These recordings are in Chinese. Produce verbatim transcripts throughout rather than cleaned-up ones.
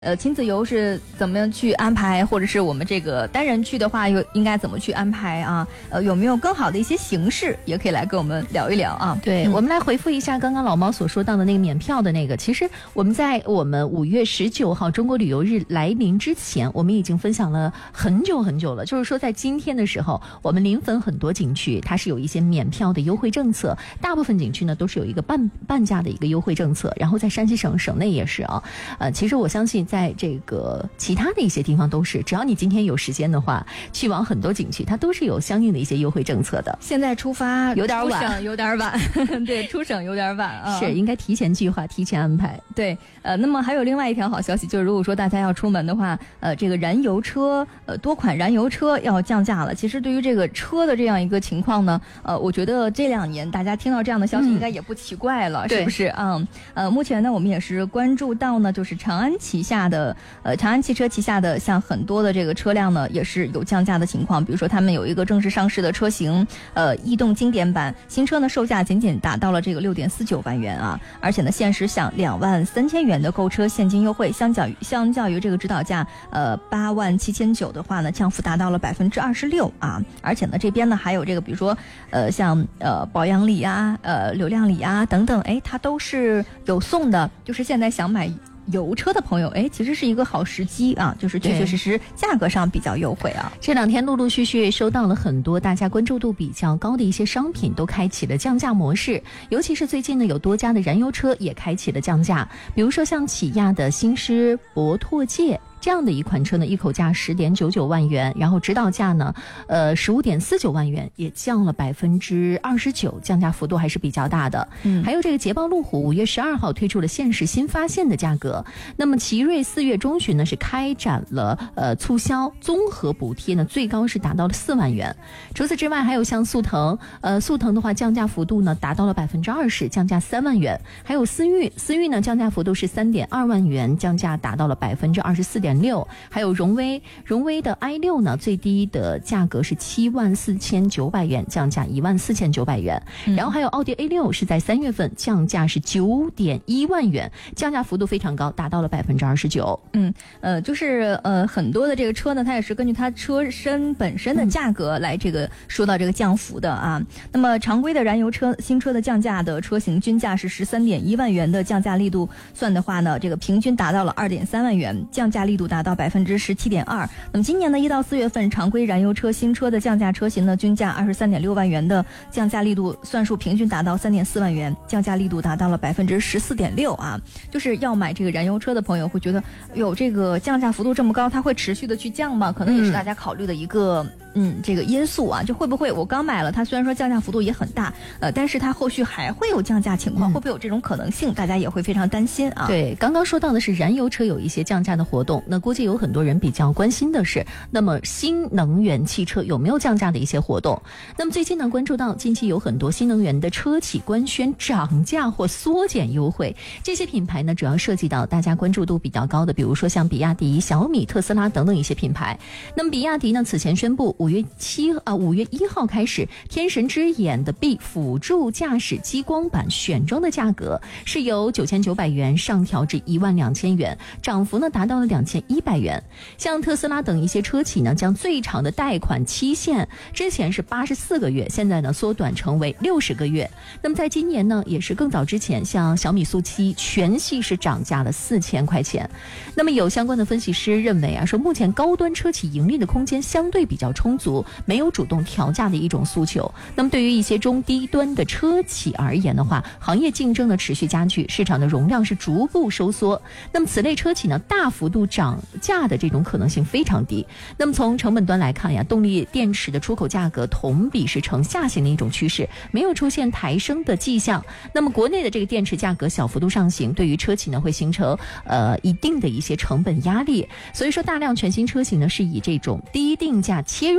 呃，亲子游是怎么样去安排，或者是我们这个单人去的话，又应该怎么去安排啊？呃，有没有更好的一些形式，也可以来跟我们聊一聊啊？ 对、嗯、我们来回复一下刚刚老猫所说到的那个免票的那个。其实我们在我们五月十九号中国旅游日来临之前，我们已经分享了很久很久了。就是说，在今天的时候，我们临汾很多景区它是有一些免票的优惠政策，大部分景区呢都是有一个半半价的一个优惠政策。然后在山西省省内也是啊，呃，其实我相信。在这个其他的一些地方都是，只要你今天有时间的话，去往很多景区，它都是有相应的一些优惠政策的。 现在出发有点晚， 出省有点晚，对，出省有点晚啊， 是应该提前计划、提前安排。 对，呃，那么还有另外一条好消息，就是如果说大家要出门的话，呃，这个燃油车，呃，多款燃油车要降价了。其实对于这个车的这样一个情况呢，呃，我觉得这两年大家听到这样的消息，应该也不奇怪了，嗯、是不是？嗯，呃，目前呢，我们也是关注到呢，就是长安旗下的呃，长安汽车旗下的像很多的这个车辆呢，也是有降价的情况。比如说，他们有一个正式上市的车型，呃，逸动经典版新车呢，售价仅仅达到了这个六点四九万元啊，而且呢，限时享两万三千元的购车现金优惠，相较于相较于这个指导价呃八万七千九的话呢，降幅达到了百分之二十六啊。而且呢，这边呢还有这个，比如说呃像呃保养礼啊、呃流量礼啊等等，哎，它都是有送的。就是现在想买油车的朋友，哎，其实是一个好时机啊，就是确确实实价格上比较优惠啊。 这两天陆陆续续收到了很多大家关注度比较高的一些商品都开启了降价模式，尤其是最近呢，有多家的燃油车也开启了降价，比如说像起亚的新狮博拓界。这样的一款车呢，一口价十点九九万元，然后指导价呢，呃，十五点四九万元，也降了百分之二十九，降价幅度还是比较大的。嗯，还有这个捷豹路虎，五月十二号推出了限时新发现的价格。那么奇瑞四月中旬呢是开展了呃促销，综合补贴呢最高是达到了四万元。除此之外，还有像速腾，呃，速腾的话降价幅度呢达到了百分之二十，降价三万元。还有思域，思域呢降价幅度是三点二万元，降价达到了百分之二十四点。六，还有荣威，荣威的 i 六呢，最低的价格是七万四千九百元，降价一万四千九百元。嗯、然后还有奥迪 A 六是在三月份降价是九点一万元，降价幅度非常高，达到了百分之二十九。 嗯，呃，就是呃很多的这个车呢，它也是根据它车身本身的价格来这个说到这个降幅的啊。嗯、那么常规的燃油车新车的降价的车型均价是十三点一万元的降价力度算的话呢，这个平均达到了二点三万元，降价力度达到百分之十七点二。那么今年的一到四月份，常规燃油车新车的降价车型呢，均价二十三点六万元的降价力度算数平均达到三点四万元，降价力度达到了百分之十四点六啊。就是要买这个燃油车的朋友会觉得，有这个降价幅度这么高，它会持续的去降吗？可能也是大家考虑的一个。嗯嗯，这个因素啊，就会不会我刚买了，它虽然说降价幅度也很大，呃，但是它后续还会有降价情况，嗯、会不会有这种可能性？大家也会非常担心啊。 对，刚刚说到的是燃油车有一些降价的活动，那估计有很多人比较关心的是，那么新能源汽车有没有降价的一些活动？那么最近呢，关注到近期有很多新能源的车企官宣涨价或缩减优惠，这些品牌呢，主要涉及到大家关注度比较高的，比如说像比亚迪、小米、特斯拉等等一些品牌。那么比亚迪呢，此前宣布。五月七啊，五月一号开始，天神之眼的 B 辅助驾驶激光版选装的价格是由九千九百元上调至一万两千元，涨幅呢达到了两千一百元。像特斯拉等一些车企呢，将最长的贷款期限之前是八十四个月，现在呢缩短成为六十个月。那么在今年呢，也是更早之前，像小米速七全系是涨价了四千块钱。那么有相关的分析师认为啊，说目前高端车企盈利的空间相对比较充足，没有主动调价的一种诉求。那么对于一些中低端的车企而言的话，行业竞争的持续加剧，市场的容量是逐步收缩。那么此类车企呢，大幅度涨价的这种可能性非常低。那么从成本端来看呀，动力电池的出口价格同比是呈下行的一种趋势，没有出现抬升的迹象。那么国内的这个电池价格小幅度上行，对于车企呢会形成呃一定的一些成本压力。所以说大量全新车型呢是以这种低定价切入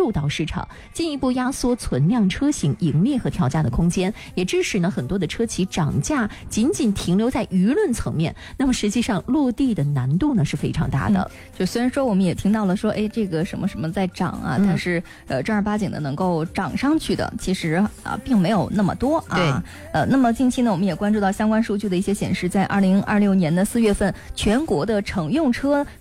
入到市场，进一步压缩存量车型盈利和调价的空间，也致使呢很多的车企涨价仅仅停留在舆论层面，那么实际上落地的难度呢是非常大的。 嗯、就虽然说我们也听到了说，哎，这个什么什么在涨啊，嗯、但是呃正儿八经的能够涨上去的，其实啊、呃、并没有那么多啊。 对， 呃，那么近期呢，我们也关注到相关数据的一些显示，在二零二六年的四月份，全国的乘用车